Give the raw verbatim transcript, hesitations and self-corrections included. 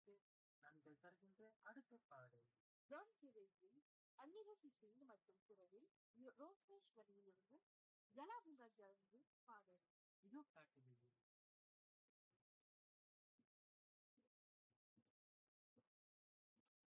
நிகழ்ச்சிக்கு நன்றிகள் தருகின்ற அடுத்த பாடல் ஜான் திரையில் அன்னிகசி சிங் மற்றும் குரலில் ரோஸ்மேஸ்வரியிலிருந்து ஜலாபுங்கா ஜானகி பாடல். இதோ காட்டுகிறது